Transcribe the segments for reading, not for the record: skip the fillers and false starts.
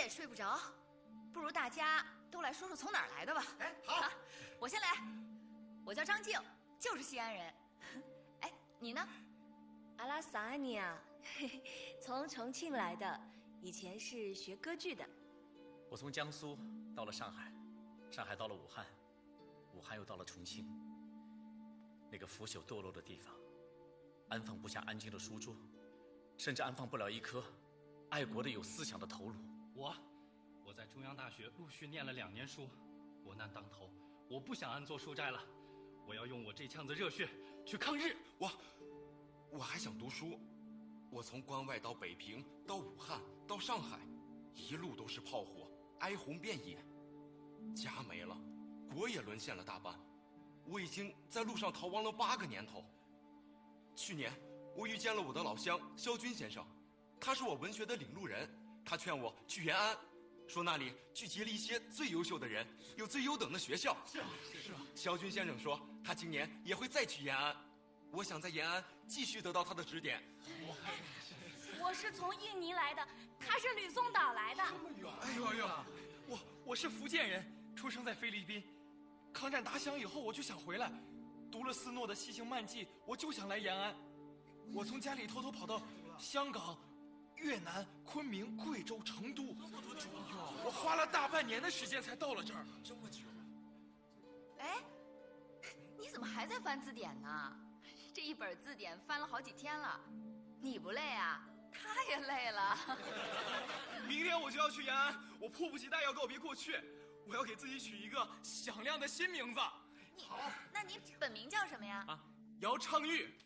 也睡不着，不如大家都来说说从哪儿来的吧。 哎，好， 我先来。我叫张静，就是西安人。哎，你呢？ 阿拉萨安尼啊，从重庆来的，以前是学歌剧的。 我从江苏到了上海，上海到了武汉，武汉又到了重庆。那个腐朽堕落的地方，安放不下安静的书桌，甚至安放不了一颗爱国的有思想的头颅。 我在中央大学陆续念了2年书，国难当头，我不想安坐书斋了，我要用我这腔子热血去抗日。 我还想读书，我从关外到北平，到武汉，到上海，一路都是炮火，哀鸿遍野，家没了，国也沦陷了大半，我已经在路上逃亡了8个年头。去年我遇见了我的老乡萧军先生，他是我文学的领路人，他劝我去延安，说那里聚集了一些最优秀的人，有最优等的学校。是啊。萧军先生说他今年也会再去延安，我想在延安继续得到他的指点。 我是从印尼来的，他是吕宋岛来的。 哎呦，我是福建人，出生在菲律宾。抗战打响以后，我就想回来，读了斯诺的《西行漫记》，我就想来延安。我从家里偷偷跑到香港、越南、昆明、贵州、成都，我花了大半年的时间才到了这儿。 这么久？ 哎，你怎么还在翻字典呢？这一本字典翻了好几天了，你不累啊？他也累了。 明天我就要去延安，我迫不及待要告别过去，我要给自己取一个响亮的新名字。 好，那你本名叫什么呀？ 姚昌玉。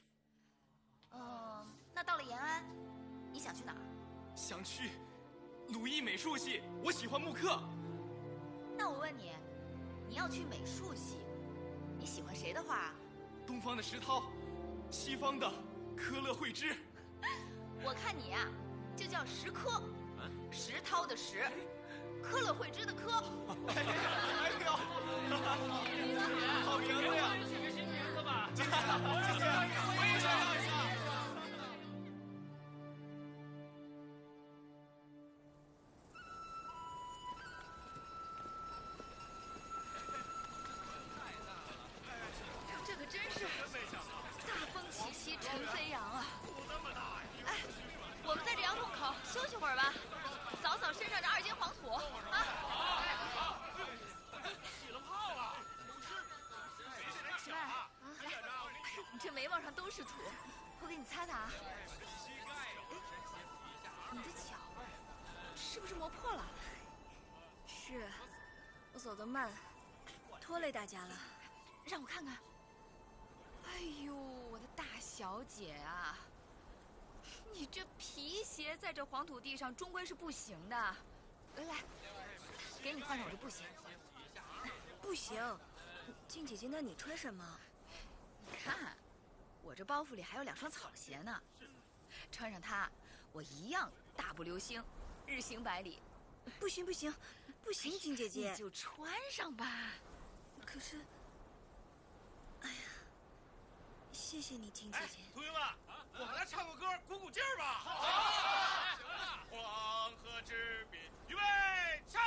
那到了延安，你想去哪儿？ 想去鲁艺美术系，我喜欢木刻。 那我问你，你要去美术系，你喜欢谁的画？ 东方的石涛，西方的科勒惠芝。 我看你呀，就叫石科，石涛的石，科勒惠芝的科。 哎呦，好名字呀！ 取个新名字吧。 谢谢，我也想要一下。 这可真是大风起兮尘飞扬啊！哎，我们在这洋桶口休息会儿吧，扫扫身上这2斤黄土啊！ 起了泡了， 起来啊！你这眉毛上都是土，我给你擦擦啊。你的脚是不是磨破了？ 是，我走得慢，拖累大家了。 让我看看。哎呦，我的大小姐啊，你这皮鞋在这黄土地上终归是不行的。来，给你换上我这布鞋。 不行，静姐姐，那你穿什么？ 你看，我这包袱里还有2双草鞋呢，穿上它，我一样大步流星，日行百里。 不行，静姐姐， 你就穿上吧。 可是，哎呀，谢谢你，静姐姐。 同学们，我们来唱个歌，鼓鼓劲儿吧。好，黄河之滨，预备，唱。